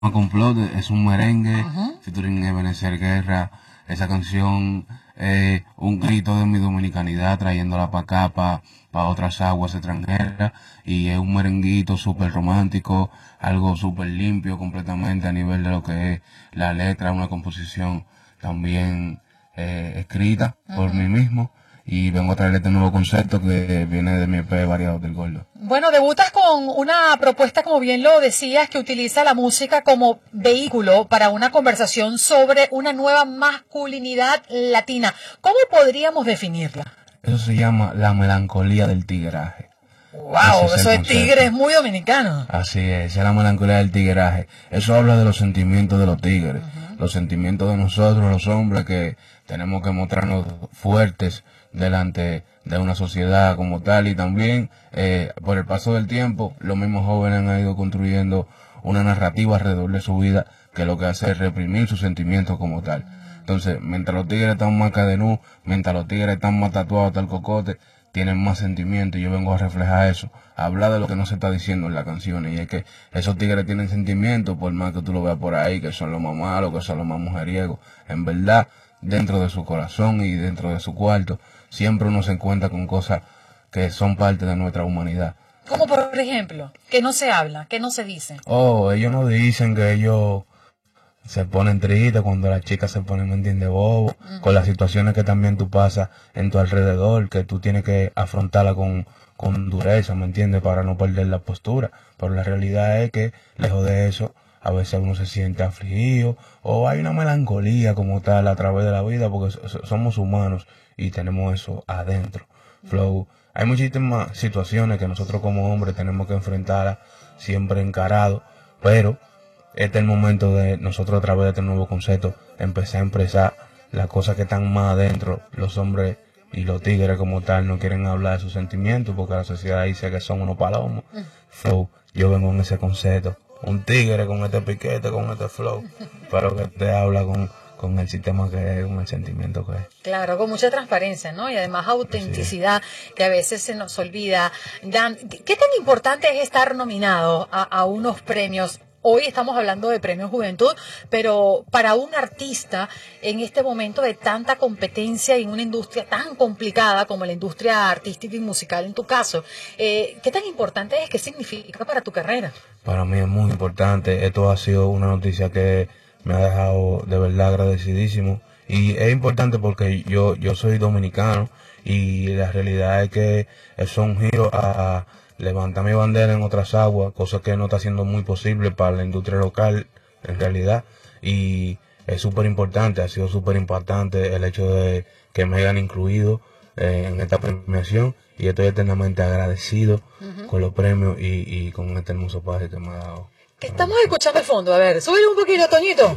Complot, es un merengue, Ajá. featuring Ebenezer Guerra. Esa canción, un grito de mi dominicanidad, trayéndola para acá, para otras aguas extranjeras, y es un merenguito súper romántico, algo súper limpio completamente a nivel de lo que es la letra, una composición también escrita por mí mismo, y vengo a traer este nuevo concepto que viene de mi EP Variados del Gordo. Bueno, debutas con una propuesta, como bien lo decías, que utiliza la música como vehículo para una conversación sobre una nueva masculinidad latina. ¿Cómo podríamos definirla? Eso se llama la melancolía del tigueraje. Wow, Ese es eso el de tigre concepto. es muy dominicano. Así es la melancolía del tigueraje. Eso habla de los sentimientos de los tigres, los sentimientos de nosotros, los hombres, que tenemos que mostrarnos fuertes delante de una sociedad como tal, y también por el paso del tiempo los mismos jóvenes han ido construyendo una narrativa alrededor de su vida que lo que hace es reprimir sus sentimientos como tal. Entonces, mientras los tigres están más cadenú, mientras los tigres están más tatuados hasta el cocote, tienen más sentimiento, y yo vengo a reflejar eso, a hablar de lo que no se está diciendo en las canciones, y es que esos tigres tienen sentimiento, por más que tú lo veas por ahí, que son los más malos, que son los más mujeriegos. En verdad, dentro de su corazón y dentro de su cuarto, siempre uno se encuentra con cosas que son parte de nuestra humanidad. Como por ejemplo, que no se habla, que no se dice. Oh, ellos no dicen que ellos se ponen tristes cuando las chicas se ponen, ¿me entiendes?, bobo, con las situaciones que también tú pasas en tu alrededor, que tú tienes que afrontarla con dureza, ¿me entiendes?, para no perder la postura. Pero la realidad es que, lejos de eso, a veces uno se siente afligido, o hay una melancolía como tal a través de la vida, porque somos humanos y tenemos eso adentro. Flow, hay muchísimas situaciones que nosotros como hombres tenemos que enfrentar siempre encarado, pero este es el momento de nosotros, a través de este nuevo concepto, empezar a expresar las cosas que están más adentro. Los hombres y los tigres como tal no quieren hablar de sus sentimientos porque la sociedad dice que son unos palomos. Flow, yo vengo en ese concepto, un tigre con este piquete, con este flow, pero que te habla con el sistema que es, con el sentimiento que es. Claro, con mucha transparencia, ¿no? Y además autenticidad, que a veces se nos olvida. Dan, ¿qué tan importante es estar nominado a unos premios? Hoy estamos hablando de Premio Juventud, pero para un artista en este momento de tanta competencia en una industria tan complicada como la industria artística y musical en tu caso, ¿qué tan importante es? ¿Qué significa para tu carrera? Para mí es muy importante. Esto ha sido una noticia que me ha dejado de verdad agradecidísimo. Y es importante porque yo soy dominicano, y la realidad es que eso es un giro a levantar mi bandera en otras aguas, cosa que no está siendo muy posible para la industria local en realidad. Y es súper importante, ha sido súper impactante el hecho de que me hayan incluido en esta premiación, y estoy eternamente agradecido con los premios y con este hermoso país que me ha dado. ¿Qué estamos escuchando de fondo? A ver, súbele un poquito, Toñito.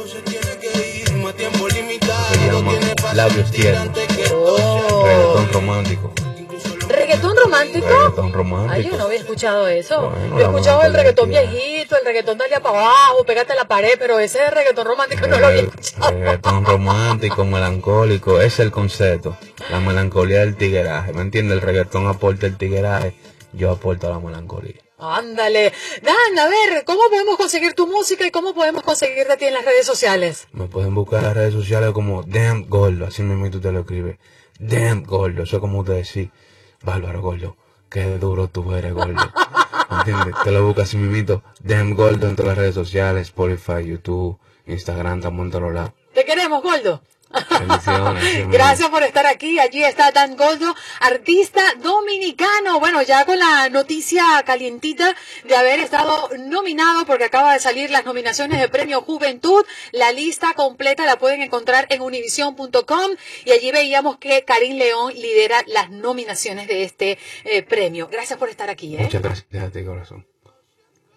Se llama Labios Tiernos, reggaetón romántico. ¿Reggaetón romántico? Reggaetón Ay, romántico. yo no había escuchado eso. Bueno, Yo he la escuchado el reggaetón melancolía. viejito, el reggaetón de allá para abajo, pégate a la pared, pero ese de reggaetón romántico no lo había escuchado. Reggaetón romántico, melancólico, ese es el concepto. La melancolía del tigueraje, ¿me entiendes? El reggaetón aporta el tigueraje, yo aporto la melancolía. Ándale. Dan, a ver, ¿cómo podemos conseguir tu música y cómo podemos conseguirte a ti en las redes sociales? Me pueden buscar en las redes sociales como Damn Gordo, así mismo tú te lo escribes. Damn Gordo, eso es como usted decir, Bárbaro Gordo, qué duro tú eres, Gordo. ¿Entiendes? Te lo buscas así mismito, Damn Gordo, en todas las redes sociales, Spotify, YouTube, Instagram, estamos en todos lados. Te queremos, Goldo. Bendiciones. Sí, Gracias por estar aquí. Allí está Dan Goldo, artista dominicano. Bueno, ya con la noticia calientita de haber estado nominado, porque acaba de salir las nominaciones de Premio Juventud. La lista completa la pueden encontrar en univision.com, y allí veíamos que Karim León lidera las nominaciones de este premio. Gracias por estar aquí. Muchas gracias a ti, corazón.